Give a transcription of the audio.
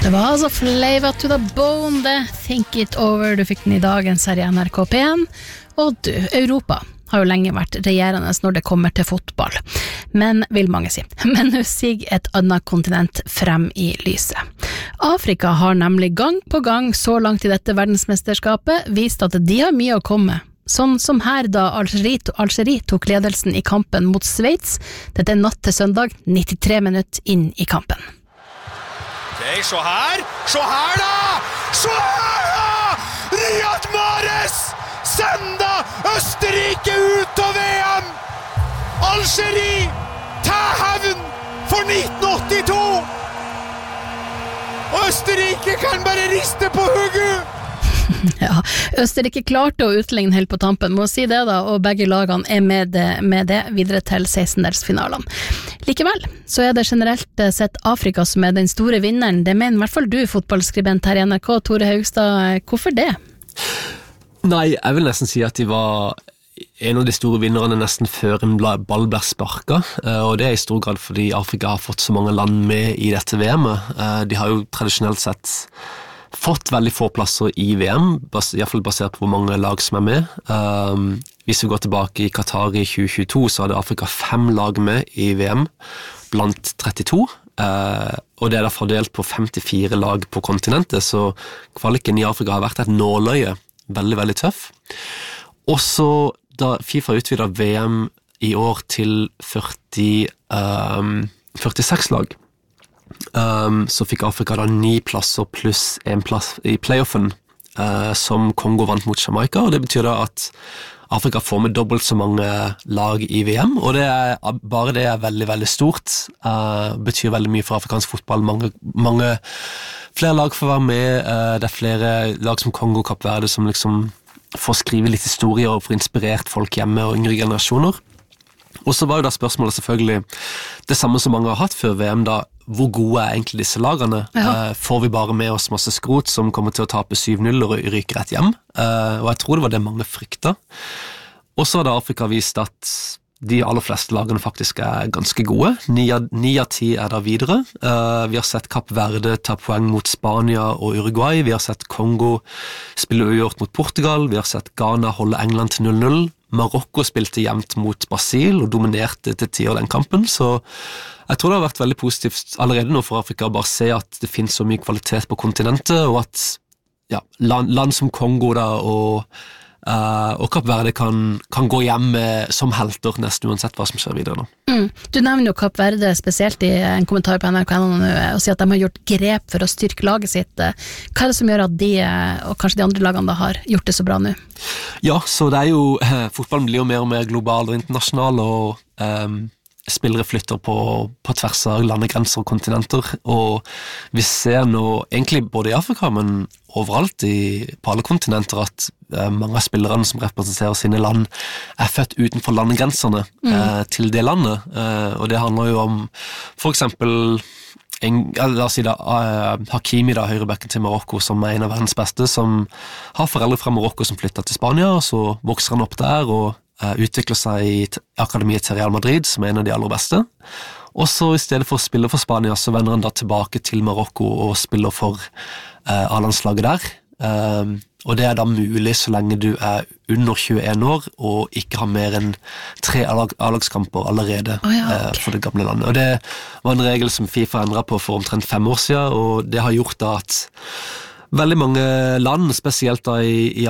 Det var altså Flavor to the Bone, det Think It Over. Du fikk den I dagens her I NRK P1. Og du, Europa har jo lenge vært regjerende når det kommer til fotball. Men, vil mange si. Men nå siger et annet kontinent frem I lyset. Afrika har nemlig gang på gang så langt I dette verdensmesterskapet vist at de har mye å komme. Sånn som her da Algerie tok ledelsen I kampen mot Sveits. Dette natt til søndag, 93 minutter inn I kampen. Okay, så her da! Riyad Mahrez sender Østerrike ut av VM! Algerie tar hevn for 1982! Østerrike kan bare riste på hugget! Ja, Østerrike klarte å utligne helt på tampen, må si det da, og begge lagene med det videre til 16-delsfinalene. Likevel, så det generelt sett Afrika som den store vinneren. Det mener I hvert fall du, fotballskribent her I NRK, Tore Haugstad. Hvorfor det? Nei, jeg vil nesten si at de var en av de store vinnerne nesten før en ball ble sparket, og det I stor grad fordi Afrika har fått så mange land med I dette VM-et. De har jo tradisjonelt sett fått veldig få plasser I VM, I hvert fall basert på hvor mange lag som med. Hvis vi går tilbake I Qatar I 2022, så hadde Afrika 5 lag med I VM, blant 32, og det da fordelt på 54 lag på kontinentet, så kvaliken I Afrika har vært et nåløye, veldig, veldig tøff. Og så da FIFA utvidet VM I år til 46 lag, så fikk Afrika da 9 plasser pluss 1 plass I playoffen som Kongo vant mot Jamaica, og det betyr da at Afrika får med dobbelt så mange lag I VM, og bare det veldig, veldig stort, betyr veldig mye for afrikansk fotball. Mange flere lag får være med, det flere lag som Kongo, Kapp Verde, som liksom får skrive litt historier og får inspirert folk hjemme og yngre generasjoner. Og så var jo da spørsmålet selvfølgelig det samme som mange har hatt før VM da, hvor gode egentlig disse lagene? Får vi bare med oss masse skrot som kommer til å tape 7-0 og ryker rett hjem? Og jeg tror det var det mange frykta. Og så har da Afrika vist at de aller fleste lagene faktisk ganske gode. 9 av 10 da videre. Vi har sett Kapp Verde ta poeng mot Spania og Uruguay. Vi har sett Kongo spille uavgjort mot Portugal. Vi har sett Ghana holde England til 0-0. Marokko spilte jevnt mot Brasil og dominerte til tider den kampen, så jeg tror det har vært veldig positivt allerede nå for Afrika å bare se at det finnes så mye kvalitet på kontinentet, og at land som Kongo da, og Kapp Verde kan gå hjem som helter nesten uansett hva som skjer videre nå. Du nevner jo Kapp Verde spesielt I en kommentar på NRK og sier at de har gjort grep for å styrke laget sitt. Hva det som gjør at de, og kanskje de andre lagene da, har gjort det så bra nå? Ja, så det jo, fotballen blir jo mer og mer global og internasjonal, og spillere flytter på tvers av landegrenser og kontinenter, og vi ser nå egentlig både I Afrika, men overalt på alle kontinenter at mange av spillerne som representerer sine land født utenfor landegrenserne til det landet, og det handler jo om for eksempel la oss si da, Hakimi da, høyrebekken til Marokko som en av verdens beste, som har foreldre fra Marokko som flyttet til Spania, og så vokser han opp der og utvikler seg I akademiet til Real Madrid, som en av de aller beste. Og så I stedet for å spille for Spania, så vender han da tilbake til Marokko og spiller for A-landslaget der. Og det da mulig så lenge du under 21 år og ikke har mer enn 3 A-lagskamper allerede for det gamle landet. Og det var en regel som FIFA endret på for omtrent 5 år siden, og det har gjort da at veldig mange land, spesielt da I